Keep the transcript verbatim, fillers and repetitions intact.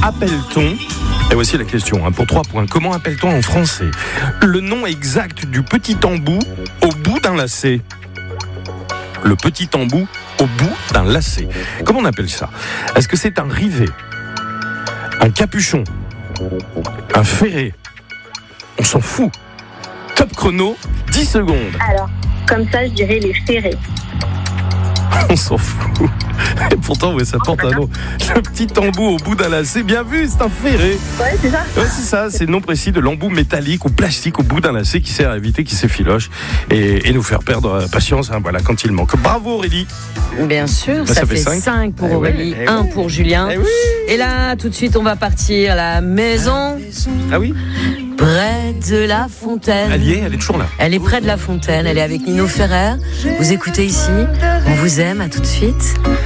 appelle-t-on, et voici la question, hein, pour trois points, comment appelle-t-on en français le nom exact du petit embout au bout d'un lacet? Le petit embout au bout d'un lacet. Comment on appelle ça? Est-ce que c'est un rivet, un capuchon, un ferré? On s'en fout. Top chrono, dix secondes. Alors, comme ça, je dirais les ferrés. On s'en fout. Et pourtant, ouais, ça porte un nom. Le petit embout au bout d'un lacet, bien vu, c'est un ferré. Ouais, c'est ça. Ouais, c'est ça, c'est le nom précis de l'embout métallique ou plastique au bout d'un lacet qui sert à éviter qu'il s'effiloche et, et nous faire perdre patience, hein, voilà, quand il manque. Bravo Aurélie. Bien sûr, Bah, ça, ça fait fait cinq. cinq pour Eh Aurélie, ouais, eh un ouais. pour Julien. Eh oui. Et là, tout de suite, on va partir à la maison, Ah oui, près de la fontaine. elle y est, elle est toujours là. Elle est près de la fontaine, elle est avec Nino Ferrer. Vous écoutez ici, on vous aime, à tout de suite.